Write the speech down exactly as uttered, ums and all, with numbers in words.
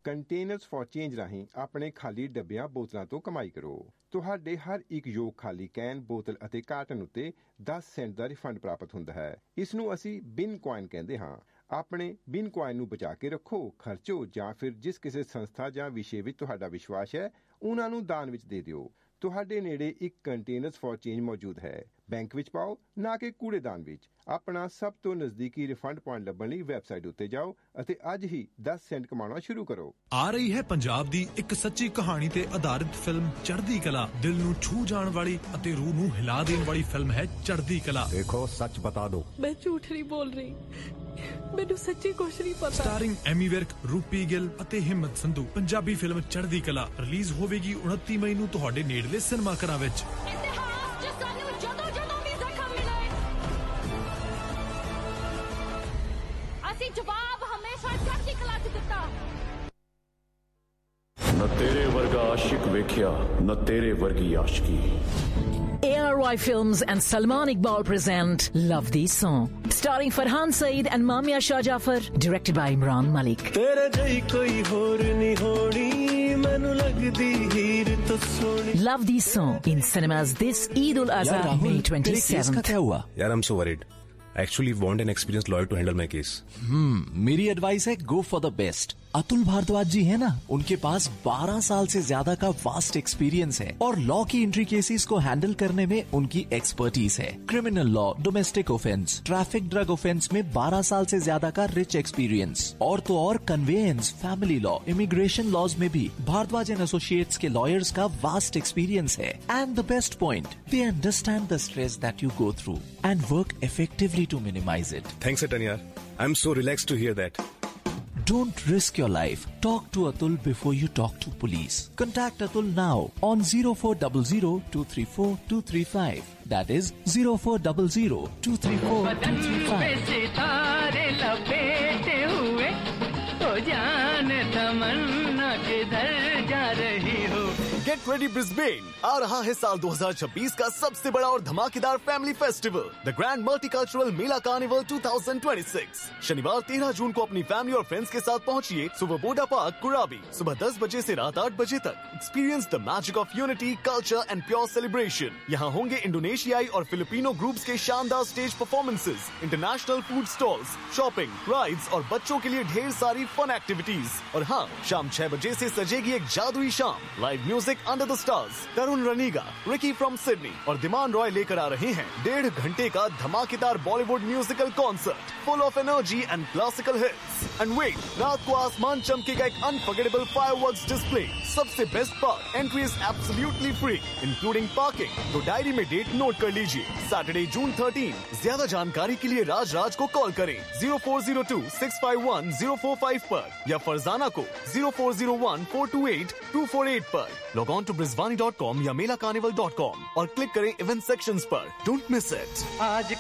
Containers for change ਰਾਹੀਂ ਆਪਣੇ ਖਾਲੀ ਡੱਬਿਆਂ ਬੋਤਲਾਂ ਤੋਂ ਕਮਾਈ ਕਰੋ। ਤੁਹਾਡੇ ਹਰ ਇੱਕ ਯੋਗ ਖਾਲੀ ਕੈਨ, ਬੋਤਲ ਅਤੇ ਕਾਰਟਨ ਉੱਤੇ ਦਸ ਸੈਂਟ ਦਾ ਰਿਫੰਡ ਪ੍ਰਾਪਤ ਹੁੰਦਾ ਹੈ। ਇਸ ਨੂੰ ਅਸੀਂ ਬਿਨ ਕੁਆਇਨ ਕਹਿੰਦੇ ਹਾਂ। ਆਪਣੇ ਬਿਨ ਕੁਆਇਨ ਨੂੰ ਬਚਾ ਕੇ ਰੱਖੋ, ਖਰਚੋ ਜਾਂ ਫਿਰ ਜਿਸ ਕਿਸੇ ਸੰਸਥਾ ਜਾਂ ਵਿਸ਼ੇ ਵਿੱਚ ਤੁਹਾਡਾ ਵਿਸ਼ਵਾਸ ਹੈ ਉਹਨਾਂ ਨੂੰ ਦਾਨ ਵਿੱਚ ਦੇ ਦਿਓ। ਤੁਹਾਡੇ ਨੇੜੇ ਇੱਕ ਕੰਟੇਨਰਸ ਫॉर ਚੇਂਜ ਮੌਜੂਦ ਹੈ। ਬੈਂਕ ਵਿੱਚ ਪਾਓ, ਨਾ ਕਿ ਕੂੜੇਦਾਨ ਵਿੱਚ। ਆਪਣਾ ਸਭ ਤੋਂ ਨਜ਼ਦੀਕੀ ਰਿਫੰਡ ਪੁਆਇੰਟ ਲੱਭਣ ਲਈ ਵੈਬਸਾਈਟ ਉੱਤੇ ਜਾਓ ਅਤੇ ਅੱਜ ਹੀ ਦਸ ਸੈਂਟ ਕਮਾਉਣਾ ਸ਼ੁਰੂ ਕਰੋ। ਆ ਰਹੀ ਹੈ ਪੰਜਾਬ ਦੀ ਇੱਕ ਸੱਚੀ ਕਹਾਣੀ ਤੇ ਆਧਾਰਿਤ ਫਿਲਮ ਚੜ੍ਹਦੀ ਕਲਾ। ਦਿਲ ਨੂੰ ਛੂ ਜਾਣ ਵਾਲੀ ਅਤੇ ਰੂਹ ਨੂੰ ਹਿਲਾ ਦੇਣ ਵਾਲੀ ਫਿਲਮ ਹੈ ਚੜ੍ਹਦੀ ਕਲਾ। ਦੇਖੋ ਸੱਚ ਬਤਾ ਦੋ, ਮੈਂ ਝੂਠ ਨਹੀਂ ਬੋਲ ਰਹੀ, ਮੈਨੂੰ ਸੱਚੀ ਕੁਛ ਨਹੀਂ ਪਤਾ। ਸਟਾਰਿੰਗ ਐਮੀ ਵਿਰਕ, ਰੂਪੀ ਗਿੱਲ ਅਤੇ ਹਿੰਮਤ ਸੰਧੂ। ਪੰਜਾਬੀ ਫਿਲਮ ਚੜ੍ਹਦੀ ਕਲਾ ਰਿਲੀਜ਼ ਹੋਵੇਗੀ ਉਨੱਤੀ ਮਈ ਨੂੰ ਤੁਹਾਡੇ ਨੇੜਲੇ ਸਿਨੇਮਾ ਘਰਾਂ ਵਿੱਚ। ਜਵਾਬ ਹਮੇਸ਼ਾ ਚੜ੍ਹਦੀ ਕਲਾ ਚ ਦਿੱਤਾ। ਨਾ ਤੇਰੇ ਵਰਗਾ ਆਸ਼ਿਕ ਵੇਖਿਆ, ਨਾ ਤੇਰੇ ਵਰਗੀ ਆਸ਼ਕੀ। A R Y Films and Salman Iqbal present Love Thee Song, starring Farhan Saeed and Mamia Shah Jafar, directed by Imran Malik. तेरे जई कोई होर नहीं होनी, मैनू लगदी हीर तो Soni. Love Thee Song in cinemas this Eid ul Adha, May twenty-seventh. क्या हुआ यार? I'm so worried. Actually want an experienced lawyer to handle my case. Hmm, मेरी एडवाइस है go for the best. Atul Bhardwaj जी है ना, उनके पास बारह साल से ज्यादा का वास्ट एक्सपीरियंस है और लॉ की एंट्री केसेस को हैंडल करने में उनकी एक्सपर्टीज है। Criminal law, domestic offence, traffic, drug offence में बारह साल से ज्यादा का रिच एक्सपीरियंस। और तो और conveyance, family law, immigration laws में भी भारद्वाज एंड एसोसिएट्स के लॉयर्स का वास्ट एक्सपीरियंस है। And the best point, they understand the stress that you go through and work effectively to minimise it. Thanks Atan yaar. I'm so relaxed to hear that. Don't risk your life. Talk to Atul before you talk to police. Contact Atul now on zero four zero zero two three four two three five. That is zero four zero zero two three four two three five. सितारे लपेटे हुए तो जान तमन्ना किधर जा रही हो। Get ready Brisbane, आ रहा है साल दो हज़ार छब्बीस का सबसे बड़ा और धमाकेदार family festival, the grand multicultural Mela carnival दो हज़ार छब्बीस। शनिवार तेरह जून को अपनी फैमिली और फ्रेंड्स के साथ पहुंचिए सुबह पार्क कुराबी, सुबह दस बजे से रात आठ बजे तक। Experience the magic of unity, culture and pure celebration. यहाँ होंगे इंडोनेशियाई और फिलिपिनो ग्रुप्स के शानदार stage performances, international food stalls, shopping, rides और बच्चों के लिए ढेर सारी फन एक्टिविटीज। और हाँ, शाम छह बजे से सजेगी एक जादुई शाम। Live music under the stars. Tarun रनीगा, Ricky from Sydney और दिमान रॉय लेकर आ रहे हैं डेढ़ घंटे का धमाकेदार Bollywood musical concert full of energy and classical hits. And wait, रात को आसमान चमकेगा एक अनफॉरगेटेबल फायरवर्क्स डिस्प्ले। सबसे best part, entry is absolutely free including parking. तो डायरी में डेट नोट कर लीजिए, सैटरडे जून थर्टीन। ज्यादा जानकारी के लिए राज राज को कॉल करें zero four zero to six five one zero four five पर या फरजाना को zero four zero one four to eight to four eight पर। Log on to ब्रिजवानी dot com या मेला कार्निवल डॉट कॉम और क्लिक करें इवेंट सेक्शंस पर। Don't miss it. आज